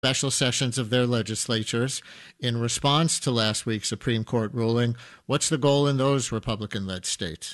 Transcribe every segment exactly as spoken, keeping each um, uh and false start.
special sessions of their legislatures in response to last week's Supreme Court ruling. What's the goal in those Republican led states?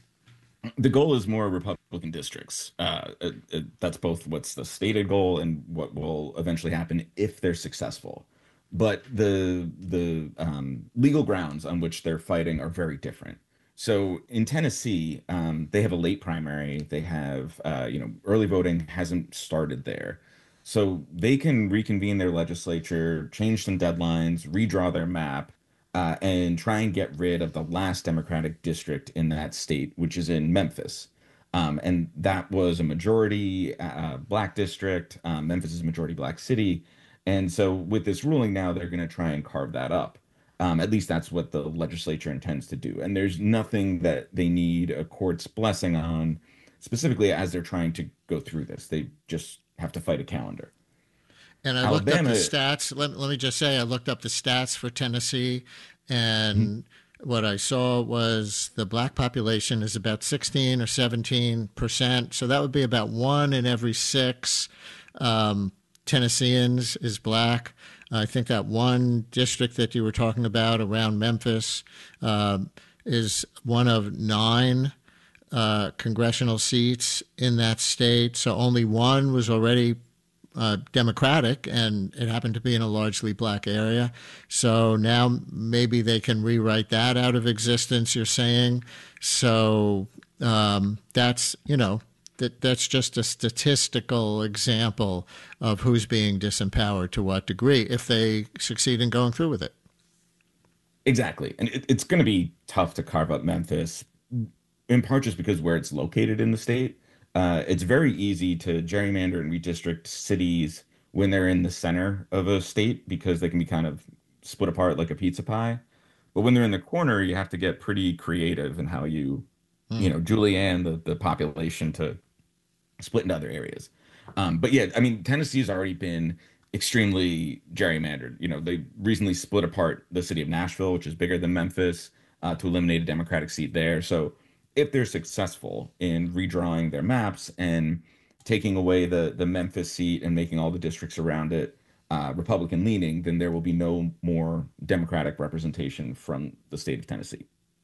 The goal is more Republican districts. Uh, uh, uh, that's both what's the stated goal and what will eventually happen if they're successful. But the the um, legal grounds on which they're fighting are very different. So in Tennessee, um, they have a late primary. They have, uh, you know, early voting hasn't started there. So they can reconvene their legislature, change some deadlines, redraw their map, uh, and try and get rid of the last Democratic district in that state, which is in Memphis. Um, and that was a majority uh, black district. Um, Memphis is a majority black city. And so with this ruling now, they're going to try and carve that up. Um, at least that's what the legislature intends to do. And there's nothing that they need a court's blessing on, specifically as they're trying to go through this. They just have to fight a calendar. And I looked up the Alabama, stats. Let, let me just say, I looked up the stats for Tennessee, mhm, and what I saw was the black population is about sixteen or seventeen percent. So that would be about one in every six um, Tennesseans is black. I think that one district that you were talking about around Memphis um, is one of nine uh, congressional seats in that state. So only one was already uh, Democratic, and it happened to be in a largely black area. So now maybe they can rewrite that out of existence, you're saying. So um, that's, you know, that that's just a statistical example of who's being disempowered to what degree if they succeed in going through with it. exactly. And it, it's going to be tough to carve up Memphis, in part just because where it's located in the state. Uh, it's very easy to gerrymander and redistrict cities when they're in the center of a state because they can be kind of split apart like a pizza pie. But when they're in the corner, you have to get pretty creative in how you, you Hmm. know, Julianne the, the population to split into other areas. Um, but yeah, I mean, Tennessee's already been extremely gerrymandered. You know, they recently split apart the city of Nashville, which is bigger than Memphis, uh, to eliminate a Democratic seat there. So if they're successful in redrawing their maps and taking away the the Memphis seat and making all the districts around it uh, Republican leaning, then there will be no more Democratic representation from the state of Tennessee.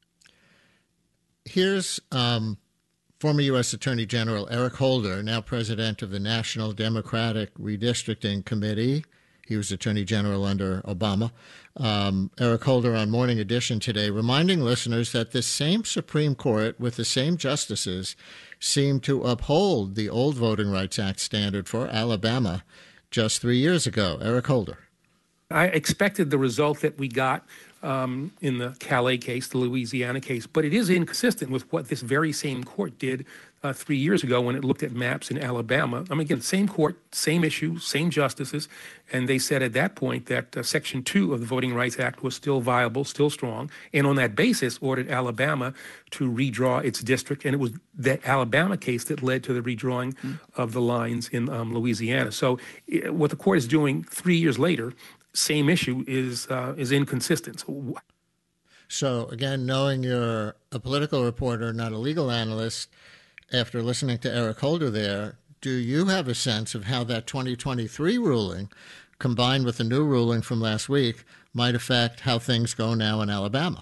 Here's um, former U S. Attorney General Eric Holder, now president of the National Democratic Redistricting Committee. He was Attorney General under Obama. Um, Eric Holder on Morning Edition today, reminding listeners that this same Supreme Court, with the same justices, seemed to uphold the old Voting Rights Act standard for Alabama just three years ago. Eric Holder. I expected the result that we got um, in the Calais case, the Louisiana case, but it is inconsistent with what this very same court did uh, three years ago when it looked at maps in Alabama. I mean, again, same court, same issue, same justices, and they said at that point that uh, Section two of the Voting Rights Act was still viable, still strong, and on that basis ordered Alabama to redraw its district, and it was that Alabama case that led to the redrawing mm. of the lines in um, Louisiana. So uh, what the court is doing three years later, same issue, is uh, is inconsistent. So, so again, knowing you're a political reporter, not a legal analyst, after listening to Eric Holder there, do you have a sense of how that twenty twenty-three ruling, combined with the new ruling from last week, might affect how things go now in Alabama?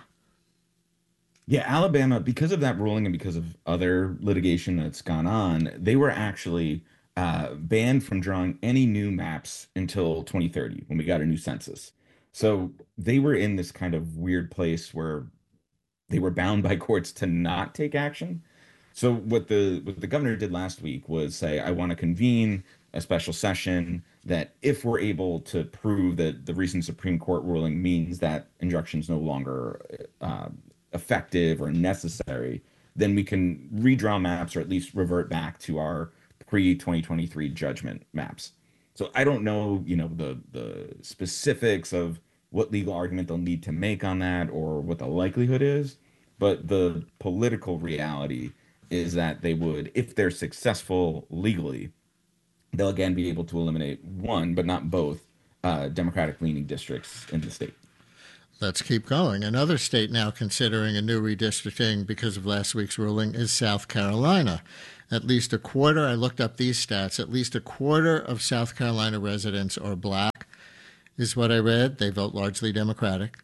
Yeah, Alabama, because of that ruling and because of other litigation that's gone on, they were actually uh, banned from drawing any new maps until twenty thirty when we got a new census. So they were in this kind of weird place where they were bound by courts to not take action. So what the what the governor did last week was say, I want to convene a special session that if we're able to prove that the recent Supreme Court ruling means that injunctions no longer uh, effective or necessary, then we can redraw maps or at least revert back to our pre twenty twenty-three judgment maps. So I don't know, you know, the the specifics of what legal argument they'll need to make on that or what the likelihood is, but the political reality is that they would, if they're successful legally, they'll again be able to eliminate one, but not both, uh, Democratic leaning districts in the state. Let's keep going. Another state now considering a new redistricting because of last week's ruling is South Carolina. At least a quarter, I looked up these stats, at least a quarter of South Carolina residents are black, is what I read. They vote largely Democratic.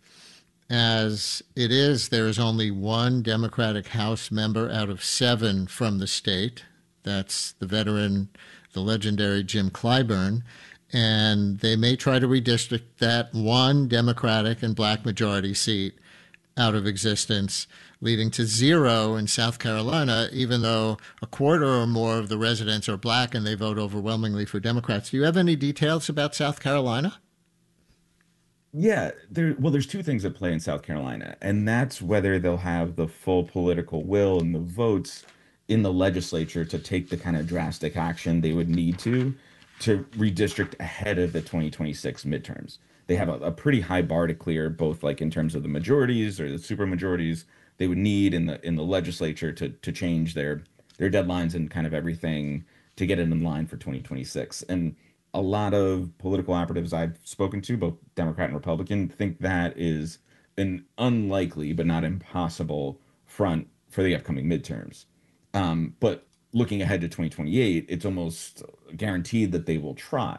As it is, there is only one Democratic House member out of seven from the state. That's the veteran, the legendary Jim Clyburn. And they may try to redistrict that one Democratic and black majority seat out of existence, leading to zero in South Carolina, even though a quarter or more of the residents are black and they vote overwhelmingly for Democrats. Do you have any details about South Carolina? Yeah, there well, there's two things at play in South Carolina, and that's whether they'll have the full political will and the votes in the legislature to take the kind of drastic action they would need to to redistrict ahead of the twenty twenty-six midterms. They have a, a pretty high bar to clear, both like in terms of the majorities or the super majorities they would need in the in the legislature to to change their their deadlines and kind of everything to get it in line for twenty twenty-six. And a lot of political operatives I've spoken to, both Democrat and Republican, think that is an unlikely but not impossible front for the upcoming midterms. Um, but looking ahead to twenty twenty-eight, it's almost guaranteed that they will try,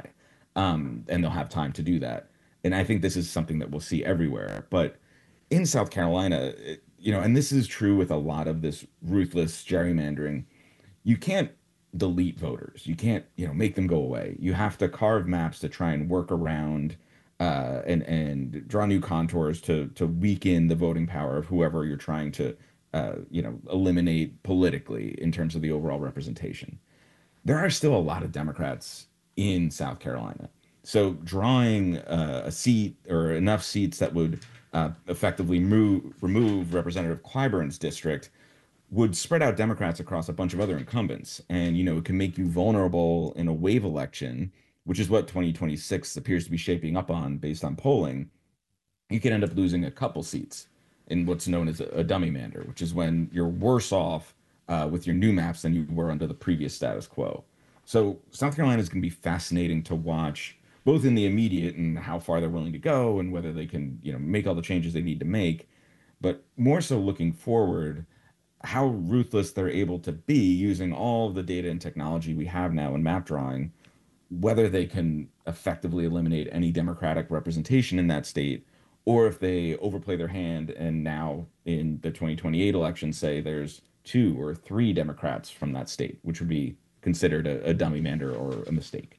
um, and they'll have time to do that. And I think this is something that we'll see everywhere. But in South Carolina, it- you know, and this is true with a lot of this ruthless gerrymandering, you can't delete voters. You can't, you know, make them go away. You have to carve maps to try and work around uh, and and draw new contours to to weaken the voting power of whoever you're trying to, uh, you know, eliminate politically in terms of the overall representation. There are still a lot of Democrats in South Carolina. So drawing uh, a seat or enough seats that would uh, effectively move, remove Representative Clyburn's district would spread out Democrats across a bunch of other incumbents. And, you know, it can make you vulnerable in a wave election, which is what twenty twenty-six appears to be shaping up on based on polling. You could end up losing a couple seats in what's known as a, a dummy mander, which is when you're worse off uh, with your new maps than you were under the previous status quo. So South Carolina is going to be fascinating to watch, both in the immediate and how far they're willing to go and whether they can, you know, make all the changes they need to make, but more so looking forward, how ruthless they're able to be using all of the data and technology we have now in map drawing, whether they can effectively eliminate any Democratic representation in that state, or if they overplay their hand and now in the twenty twenty-eight election say there's two or three Democrats from that state, which would be considered a, a dummy mander or a mistake.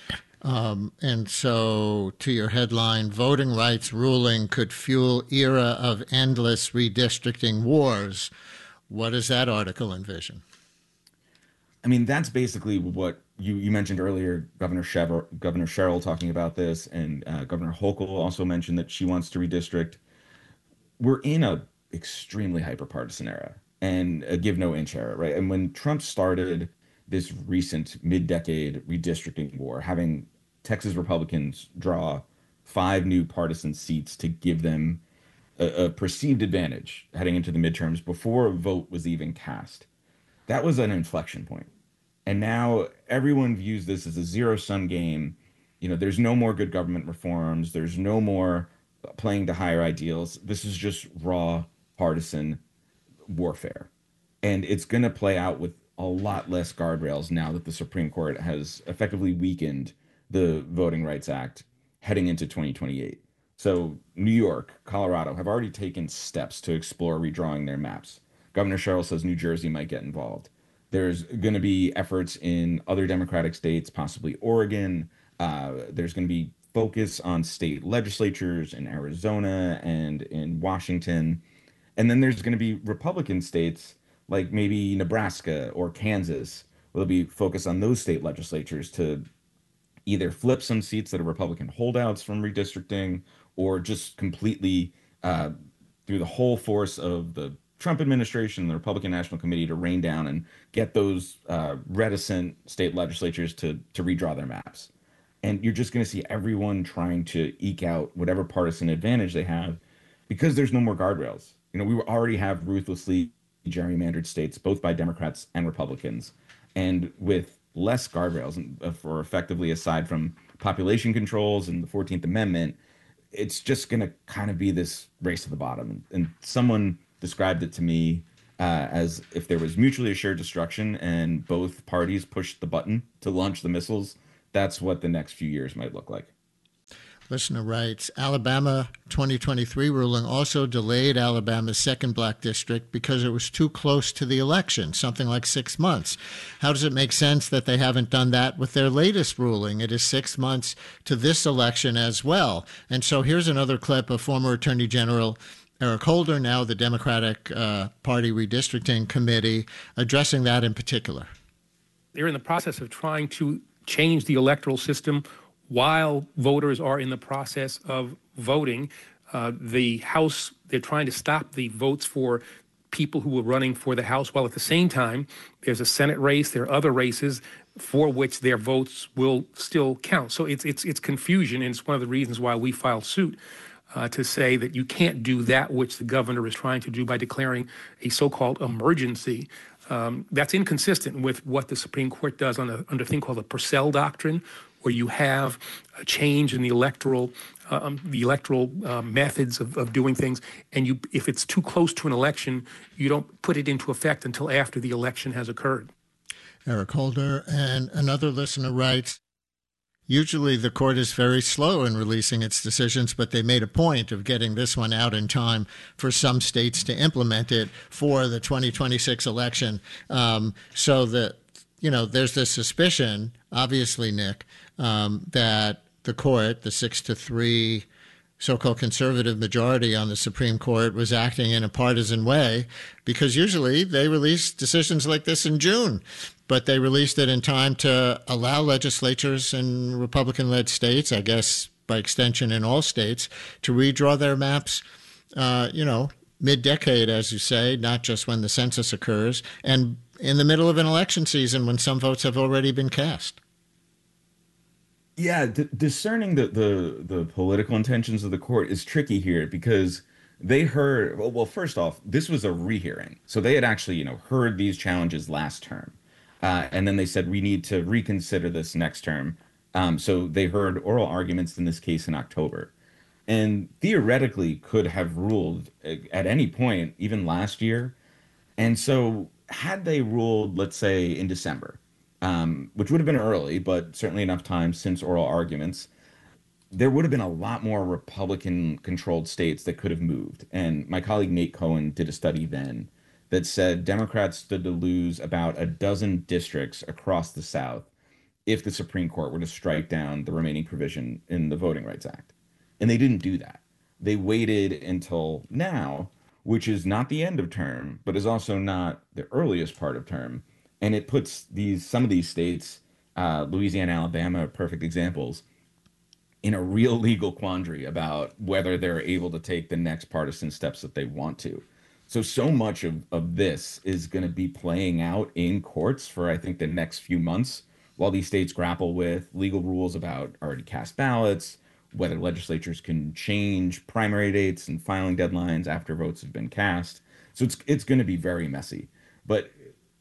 Um, and so, to your headline, voting rights ruling could fuel era of endless redistricting wars. What does that article envision? I mean, that's basically what you, you mentioned earlier. Governor Chever, Governor Sherrill talking about this, and uh, Governor Hochul also mentioned that she wants to redistrict. We're in a extremely hyper-partisan era and a give no inch era, right? And when Trump started this recent mid-decade redistricting war, having Texas Republicans draw five new partisan seats to give them a, a perceived advantage heading into the midterms before a vote was even cast, that was an inflection point. And now everyone views this as a zero-sum game. You know, there's no more good government reforms. There's no more playing to higher ideals. This is just raw partisan warfare. And it's going to play out with a lot less guardrails now that the Supreme Court has effectively weakened the Voting Rights Act heading into twenty twenty-eight. So New York, Colorado have already taken steps to explore redrawing their maps. Governor Sherrill says New Jersey might get involved. There's going to be efforts in other Democratic states, possibly Oregon. Uh, there's going to be focus on state legislatures in Arizona and in Washington. And then there's going to be Republican states like maybe Nebraska or Kansas, where there'll be focus on those state legislatures to either flip some seats that are Republican holdouts from redistricting or just completely uh, through the whole force of the Trump administration, the Republican National Committee to rain down and get those uh, reticent state legislatures to to redraw their maps. And you're just going to see everyone trying to eke out whatever partisan advantage they have because there's no more guardrails. You know, we already have ruthlessly gerrymandered states, both by Democrats and Republicans. And with less guardrails, uh, for effectively aside from population controls and the fourteenth Amendment, it's just going to kind of be this race to the bottom. And someone described it to me uh, as if there was mutually assured destruction and both parties pushed the button to launch the missiles. That's what the next few years might look like. Listener writes, Alabama twenty twenty-three ruling also delayed Alabama's second black district because it was too close to the election, something like six months. How does it make sense that they haven't done that with their latest ruling? It is six months to this election as well. And so here's another clip of former Attorney General Eric Holder, now the Democratic uh, Party Redistricting Committee, addressing that in particular. They're in the process of trying to change the electoral system while voters are in the process of voting. Uh, the House, they're trying to stop the votes for people who are running for the House, while at the same time, there's a Senate race, there are other races for which their votes will still count. So it's it's it's confusion, and it's one of the reasons why we filed suit uh, to say that you can't do that which the governor is trying to do by declaring a so-called emergency. Um, that's inconsistent with what the Supreme Court does on a, under a thing called the Purcell Doctrine, where you have a change in the electoral um, the electoral uh, methods of, of doing things, and you, if it's too close to an election, you don't put it into effect until after the election has occurred. Eric Holder. And another listener writes, usually the court is very slow in releasing its decisions, but they made a point of getting this one out in time for some states to implement it for the twenty twenty-six election. Um, so that, you know, there's this suspicion, obviously, Nick, um, that the court, the six to three so-called conservative majority on the Supreme Court, was acting in a partisan way, because usually they release decisions like this in June, but they released it in time to allow legislatures in Republican-led states, I guess by extension in all states, to redraw their maps, uh, you know, mid-decade, as you say, not just when the census occurs, and in the middle of an election season when some votes have already been cast. Yeah, d- discerning the, the the political intentions of the court is tricky here, because they heard, well, well, first off, this was a rehearing. So they had actually, you know, heard these challenges last term. Uh, and then they said, we need to reconsider this next term. Um, so they heard oral arguments in this case in October, and theoretically could have ruled at any point, even last year. And so had they ruled, let's say, in December, um, which would have been early, but certainly enough time since oral arguments, there would have been a lot more Republican-controlled states that could have moved. And my colleague Nate Cohen did a study then that said Democrats stood to lose about a dozen districts across the South if the Supreme Court were to strike down the remaining provision in the Voting Rights Act. And they didn't do that. They waited until now, which is not the end of term, but is also not the earliest part of term. And it puts these some of these states, uh, Louisiana, Alabama, are perfect examples, in a real legal quandary about whether they're able to take the next partisan steps that they want to. So, so much of, of this is going to be playing out in courts for, I think, the next few months, while these states grapple with legal rules about already cast ballots, whether legislatures can change primary dates and filing deadlines after votes have been cast. So it's it's going to be very messy. But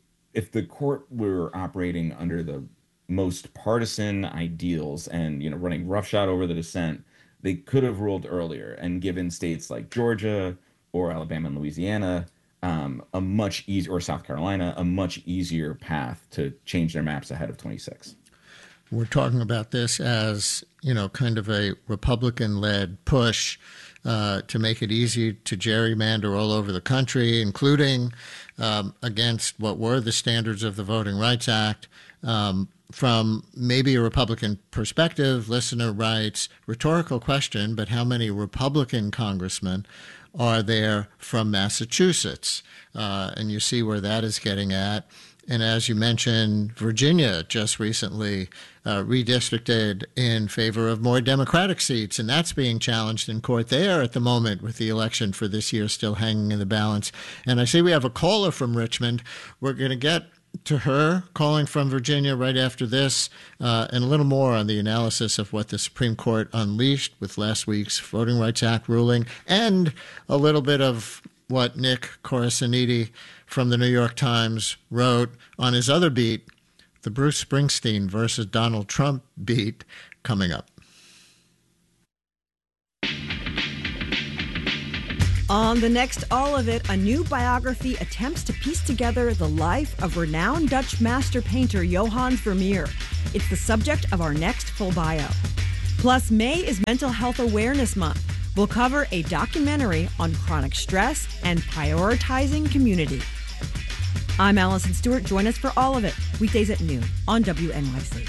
if the court were operating under the most partisan ideals and, you know, running roughshod over the dissent, they could have ruled earlier and given states like Georgia or Alabama and Louisiana um, a much easier, or South Carolina, a much easier path to change their maps ahead of twenty-six. We're talking about this as, you know, kind of a Republican-led push uh, to make it easy to gerrymander all over the country, including um, against what were the standards of the Voting Rights Act. Um, from maybe a Republican perspective, listener writes, rhetorical question, but how many Republican congressmen are there from Massachusetts? Uh, and you see where that is getting at. And as you mentioned, Virginia just recently uh, redistricted in favor of more Democratic seats, and that's being challenged in court there at the moment, with the election for this year still hanging in the balance. And I see we have a caller from Richmond. We're going to get to her calling from Virginia right after this, uh, and a little more on the analysis of what the Supreme Court unleashed with last week's Voting Rights Act ruling, and a little bit of what Nick Corasaniti from the New York Times wrote on his other beat, the Bruce Springsteen versus Donald Trump beat, coming up. On the next All of It, a new biography attempts to piece together the life of renowned Dutch master painter Johannes Vermeer. It's the subject of our next full bio. Plus, May is Mental Health Awareness Month. We'll cover a documentary on chronic stress and prioritizing community. I'm Allison Stewart. Join us for All of It, weekdays at noon on W N Y C.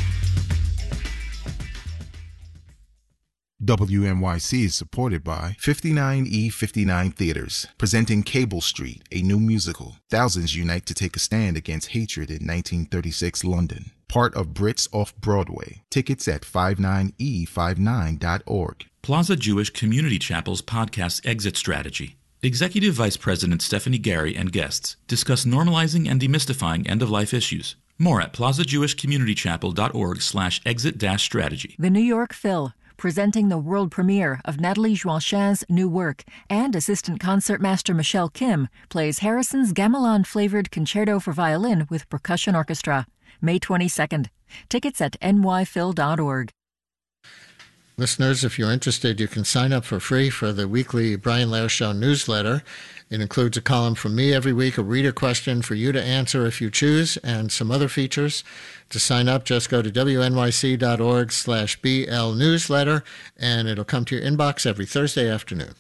W N Y C is supported by fifty-nine E fifty-nine Theaters, presenting Cable Street, a new musical. Thousands unite to take a stand against hatred in nineteen thirty-six London. Part of Brits Off-Broadway. Tickets at fifty-nine E fifty-nine dot org. Plaza Jewish Community Chapel's podcast Exit Strategy. Executive Vice President Stephanie Gary and guests discuss normalizing and demystifying end-of-life issues. More at plaza jewish community chapel dot org slash exit dash strategy. The New York Phil, presenting the world premiere of Nathalie Joachin's new work, and assistant concertmaster Michelle Kim plays Harrison's gamelan-flavored concerto for violin with percussion orchestra. May twenty-second. Tickets at n y phil dot org. Listeners, if you're interested, you can sign up for free for the weekly Brian Lehrer Show newsletter. It includes a column from me every week, a reader question for you to answer if you choose, and some other features. To sign up, just go to w n y c dot org slash b l newsletter, and it'll come to your inbox every Thursday afternoon.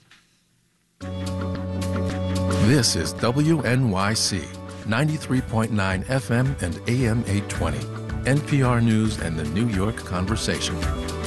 This is W N Y C, ninety-three point nine F M and A M eight twenty, N P R News and the New York Conversation.